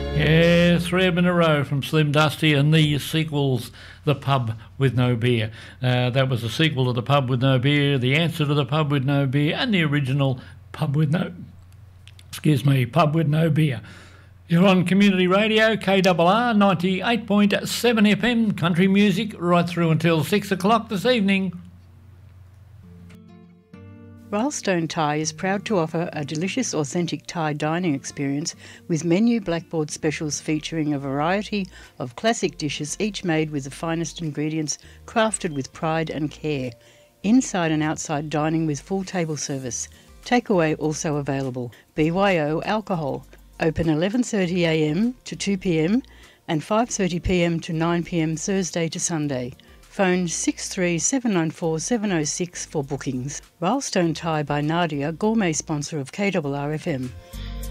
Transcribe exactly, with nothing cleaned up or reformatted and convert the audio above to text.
Yeah, three of them in a row from Slim Dusty and the sequels, The Pub with No Beer. Uh, that was a sequel to The Pub with No Beer, the answer to The Pub with No Beer, and the original Pub with No... Excuse me, Pub with No Beer. You're on Community Radio, K R R, ninety-eight point seven F M, country music, right through until six o'clock this evening. Railstone Thai is proud to offer a delicious, authentic Thai dining experience with menu blackboard specials featuring a variety of classic dishes, each made with the finest ingredients, crafted with pride and care. Inside and outside dining with full table service. Takeaway also available. B Y O alcohol. Open eleven thirty a m to two p m and five thirty p m to nine p m Thursday to Sunday. Phone six three seven nine four seven oh six for bookings. Railstone Thai by Nadia, gourmet sponsor of K R R F M.